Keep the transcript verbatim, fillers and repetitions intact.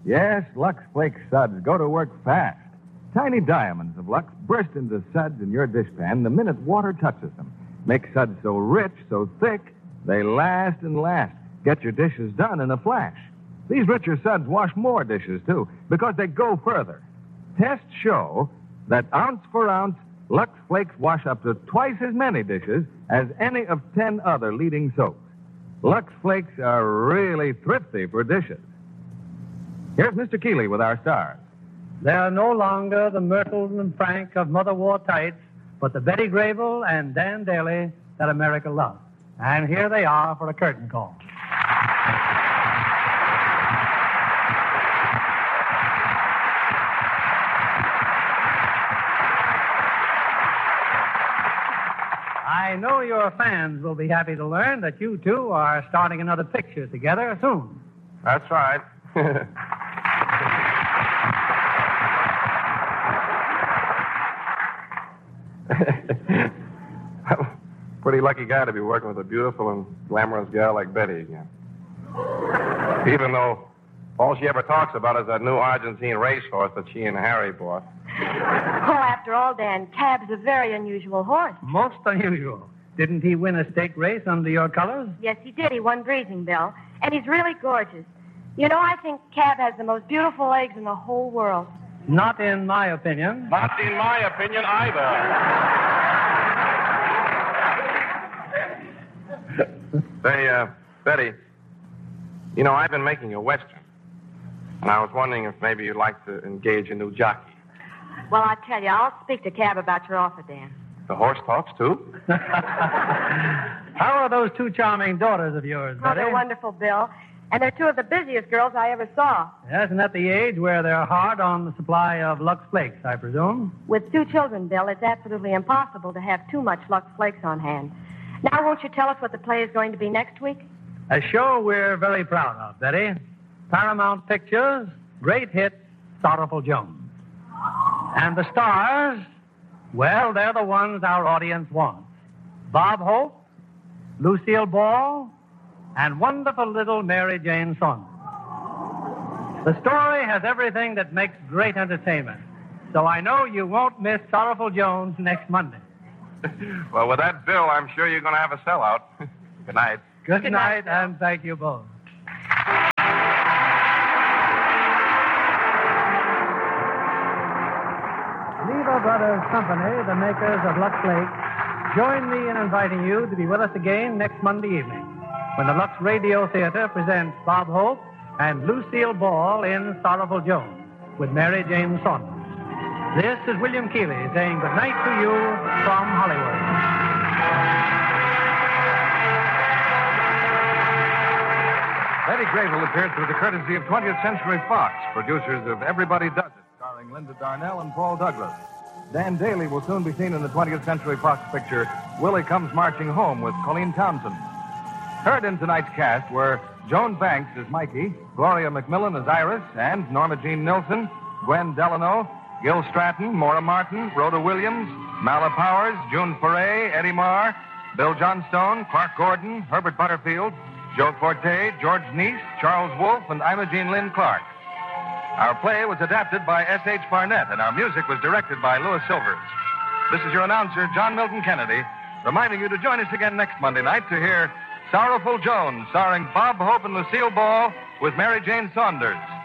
Yes, Lux Flake suds go to work fast. Tiny diamonds of Lux burst into suds in your dishpan the minute water touches them. Make suds so rich, so thick, they last and last. Get your dishes done in a flash. These richer suds wash more dishes, too, because they go further. Tests show that ounce for ounce, Lux Flakes wash up to twice as many dishes as any of ten other leading soaps. Lux Flakes are really thrifty for dishes. Here's Mister Keeley with our stars. They are no longer the Myrtle and Frank of Mother Wore Tights, but the Betty Grable and Dan Daly that America loves. And here they are for a curtain call. I know your fans will be happy to learn that you two are starting another picture together soon. That's right. Pretty lucky guy to be working with a beautiful and glamorous gal like Betty again. Even though all she ever talks about is that new Argentine racehorse that she and Harry bought. Oh, after all, Dan, Cab's a very unusual horse. Most unusual. Didn't he win a stake race under your colors? Yes, he did. He won Breezing Bill. And he's really gorgeous. You know, I think Cab has the most beautiful legs in the whole world. Not in my opinion. Not in my opinion either. Say, uh, Betty, you know, I've been making a Western. And I was wondering if maybe you'd like to engage a new jockey. Well, I tell you, I'll speak to Cab about your offer, Dan. The horse talks, too? How are those two charming daughters of yours, Oh, Betty? they're wonderful, Bill. And they're two of the busiest girls I ever saw. Yes, and at the age where they're hard on the supply of Lux Flakes, I presume. With two children, Bill, it's absolutely impossible to have too much Lux Flakes on hand. Now, won't you tell us what the play is going to be next week? A show we're very proud of, Betty. Paramount Pictures' great hit, Sorrowful Jones. And the stars, well, they're the ones our audience wants. Bob Hope, Lucille Ball, and wonderful little Mary Jane Saunders. The story has everything that makes great entertainment. So I know you won't miss Sorrowful Jones next Monday. Well, with that bill, I'm sure you're going to have a sellout. Good night. Good, Good night, night, and thank you both. Lever Brothers Company, the makers of Lux Flakes, join me in inviting you to be with us again next Monday evening when the Lux Radio Theater presents Bob Hope and Lucille Ball in Sorrowful Jones with Mary Jane Saunders. This is William Keeley saying good night to you from Hollywood. Betty Grable appeared through the courtesy of twentieth Century Fox, producers of Everybody Does It, starring Linda Darnell and Paul Douglas. Dan Daly will soon be seen in the twentieth Century Fox picture Willie Comes Marching Home with Colleen Townsend. Heard in tonight's cast were Joan Banks as Mikey, Gloria McMillan as Iris, and Norma Jean Nilsson, Gwen Delano, Gil Stratton, Maura Martin, Rhoda Williams, Mala Powers, June Foray, Eddie Marr, Bill Johnstone, Clark Gordon, Herbert Butterfield, Joe Forte, George Neese, Charles Wolfe, and Imogene Lynn Clark. Our play was adapted by S H Barnett, and our music was directed by Louis Silvers. This is your announcer, John Milton Kennedy, reminding you to join us again next Monday night to hear Sorrowful Jones, starring Bob Hope and Lucille Ball with Mary Jane Saunders.